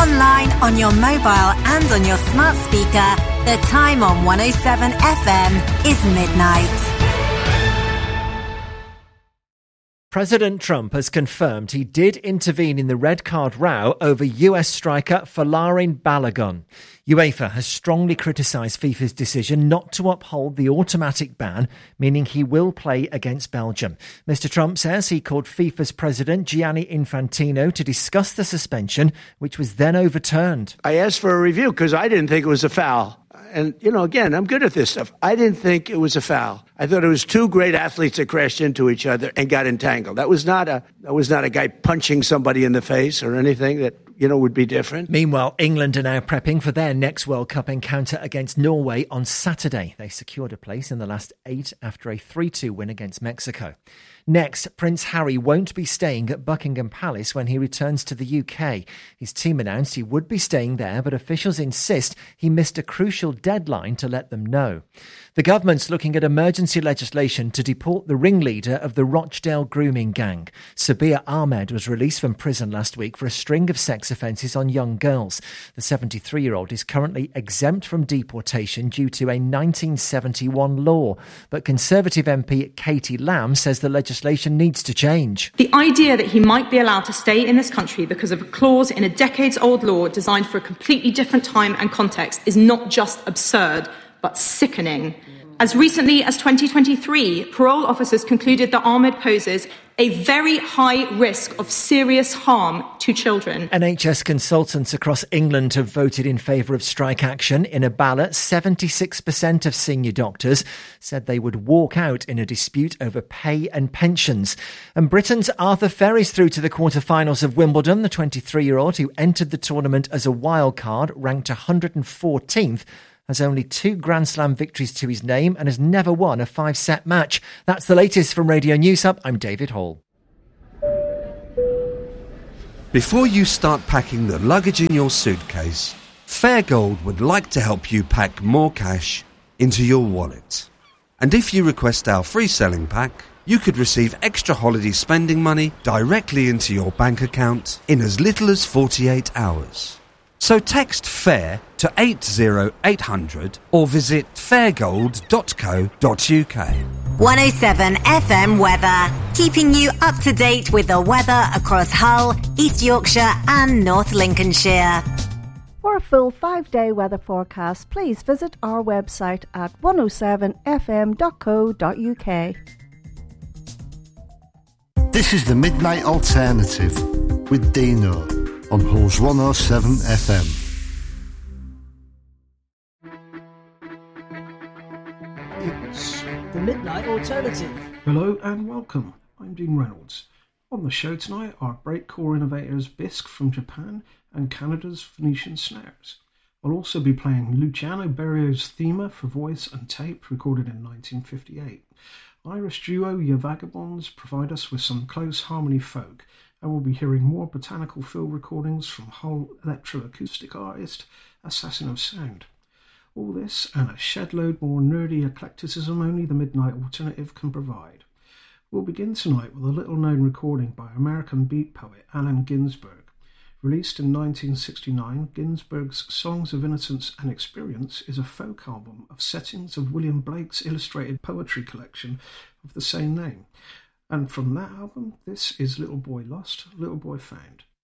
online, on your mobile and on your smart speaker. The time on 107 FM is midnight. President Trump has confirmed he did intervene in the red card row over US striker Folarin Balogun. UEFA has strongly criticised FIFA's decision not to uphold the automatic ban, meaning he will play against Belgium. Mr. Trump says he called FIFA's president Gianni Infantino to discuss the suspension, which was then overturned. I asked for a review because I didn't think it was a foul. And, again, I'm good at this stuff. I didn't think it was a foul. I thought it was two great athletes that crashed into each other and got entangled. That was not a guy punching somebody in the face or anything that, would be different. Meanwhile, England are now prepping for their next World Cup encounter against Norway on Saturday. They secured a place in the last 8 after a 3-2 win against Mexico. Next, Prince Harry won't be staying at Buckingham Palace when he returns to the UK. His team announced he would be staying there, but officials insist he missed a crucial deadline to let them know. The government's looking at emergency legislation to deport the ringleader of the Rochdale grooming gang. Sabir Ahmed was released from prison last week for a string of sex offences on young girls. The 73-year-old is currently exempt from deportation due to a 1971 law. But Conservative MP Katie Lamb says the legislation needs to change. The idea that he might be allowed to stay in this country because of a clause in a decades-old law designed for a completely different time and context is not just absurd, but sickening. As recently as 2023, parole officers concluded that Ahmed poses a very high risk of serious harm to children. NHS consultants across England have voted in favour of strike action. In a ballot, 76% of senior doctors said they would walk out in a dispute over pay and pensions. And Britain's Arthur Ferry's through to the quarter-finals of Wimbledon. The 23-year-old who entered the tournament as a wild card, ranked 114th, has only 2 Grand Slam victories to his name and has never won a 5-set match. That's the latest from Radio News Hub. I'm David Hall. Before you start packing the luggage in your suitcase, Fairgold would like to help you pack more cash into your wallet. And if you request our free selling pack, you could receive extra holiday spending money directly into your bank account in as little as 48 hours. So text FAIR to 80800 or visit fairgold.co.uk. 107 FM weather, keeping you up to date with the weather across Hull, East Yorkshire and North Lincolnshire. For a full 5-day weather forecast, please visit our website at 107fm.co.uk. This is the Midnight Alternative with Dino on Hull's 107 FM. It's the Midnight Alternative. Hello and welcome. I'm Dean Reynolds. On the show tonight are breakcore innovators Bisque from Japan and Canada's Phoenician Snares. I'll also be playing Luciano Berio's Thema for voice and tape, recorded in 1958. Irish duo Ya Vagabonds provide us with some close harmony folk, and we'll be hearing more botanical field recordings from Hull electroacoustic artist Assassin of Sound. All this and a shed load more nerdy eclecticism only the Midnight Alternative can provide. We'll begin tonight with a little-known recording by American beat poet Allen Ginsberg. Released in 1969, Ginsberg's Songs of Innocence and Experience is a folk album of settings of William Blake's illustrated poetry collection of the same name. And from that album, this is Little Boy Lost, Little Boy Found.